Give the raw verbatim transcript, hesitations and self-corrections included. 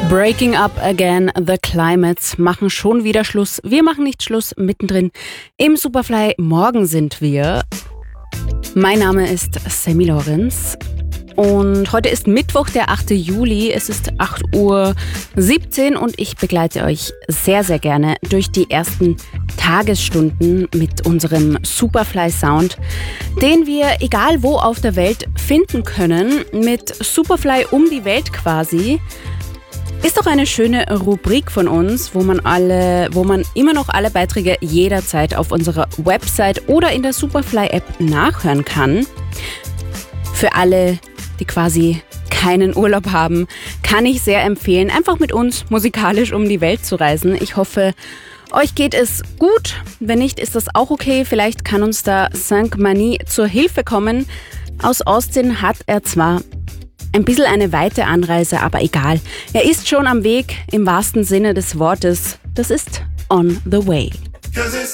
Breaking up again, the Climates machen schon wieder Schluss. Wir machen nicht Schluss, mittendrin im Superfly. Morgen sind wir. Mein Name ist Sammy Lorenz und heute ist Mittwoch, der achte Juli. Es ist acht Uhr siebzehn und ich begleite euch sehr, sehr gerne durch die ersten Tagesstunden mit unserem Superfly-Sound, den wir egal wo auf der Welt finden können. Mit Superfly um die Welt quasi. Ist doch eine schöne Rubrik von uns, wo man alle, wo man immer noch alle Beiträge jederzeit auf unserer Website oder in der Superfly-App nachhören kann. Für alle, die quasi keinen Urlaub haben, kann ich sehr empfehlen, einfach mit uns musikalisch um die Welt zu reisen. Ich hoffe, euch geht es gut. Wenn nicht, ist das auch okay. Vielleicht kann uns da Cinq Mani zur Hilfe kommen. Aus Austin hat er zwar ein bisschen eine weite Anreise, aber egal. Er ist schon am Weg, im wahrsten Sinne des Wortes. Das ist On the Way. Cause it's